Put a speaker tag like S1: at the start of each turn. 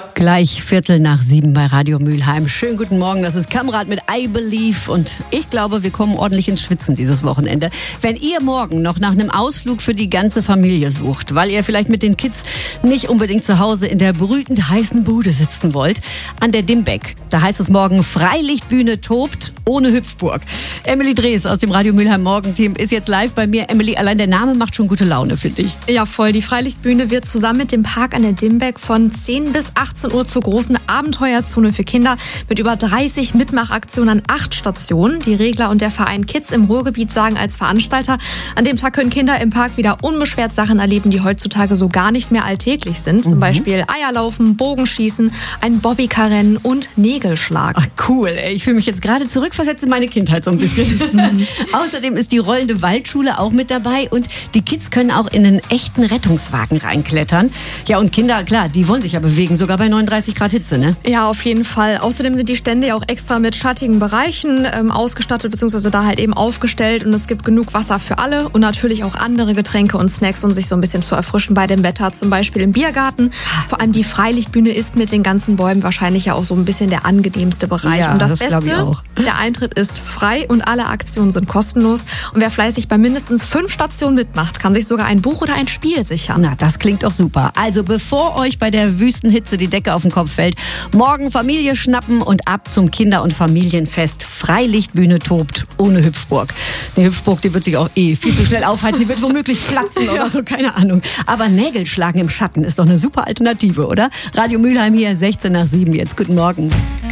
S1: Gleich 6:15 bei Radio Mülheim. Schönen guten Morgen, das ist Kamrat mit I Believe und ich glaube, wir kommen ordentlich ins Schwitzen dieses Wochenende. Wenn ihr morgen noch nach einem Ausflug für die ganze Familie sucht, weil ihr vielleicht mit den Kids nicht unbedingt zu Hause in der brütend heißen Bude sitzen wollt, an der Dimbeck, da heißt es morgen Freilichtbühne tobt ohne Hüpfburg. Emily Drees aus dem Radio Mülheim Morgenteam ist jetzt live bei mir. Emily, allein der Name macht schon gute Laune, finde ich.
S2: Ja, voll. Die Freilichtbühne wird zusammen mit dem Park an der Dimbeck von 10 bis 18 Uhr zur großen Abenteuerzone für Kinder mit über 30 Mitmachaktionen an 8 Stationen. Die Regler und der Verein Kids im Ruhrgebiet sagen als Veranstalter, an dem Tag können Kinder im Park wieder unbeschwert Sachen erleben, die heutzutage so gar nicht mehr alltäglich sind. Zum Beispiel Eierlaufen, Bogenschießen, ein Bobbycar-Rennen und Nägelschlag.
S1: Ach cool, ey. Ich fühle mich jetzt gerade zurückversetzt in meine Kindheit so ein bisschen. Außerdem ist die rollende Waldschule auch mit dabei und die Kids können auch in einen echten Rettungswagen reinklettern. Ja, und Kinder, klar, die wollen sich ja bewegen, sogar bei 39 Grad Hitze, ne?
S2: Ja, auf jeden Fall. Außerdem sind die Stände ja auch extra mit schattigen Bereichen ausgestattet, beziehungsweise da halt eben aufgestellt und es gibt genug Wasser für alle und natürlich auch andere Getränke und Snacks, um sich so ein bisschen zu erfrischen bei dem Wetter, zum Beispiel im Biergarten. Vor allem die Freilichtbühne ist mit den ganzen Bäumen wahrscheinlich ja auch so ein bisschen der angenehmste Bereich.
S1: Ja,
S2: und das
S1: Beste,
S2: der Eintritt ist frei und alle Aktionen sind kostenlos. Und wer fleißig bei mindestens 5 Stationen mitmacht, kann sich sogar ein Buch oder ein Spiel sichern.
S1: Na, das klingt doch super. Also bevor euch bei der Wüstenhitze die Decke auf den Kopf fällt, morgen Familie schnappen und ab zum Kinder- und Familienfest. Freilichtbühne tobt ohne Hüpfburg. Die Hüpfburg, die wird sich auch viel zu schnell aufheizen. Die wird womöglich platzen oder so, keine Ahnung. Aber Nägelschlagen im Schatten ist doch eine super Alternative, oder? Radio Mülheim hier, 6:16 jetzt. Guten Morgen.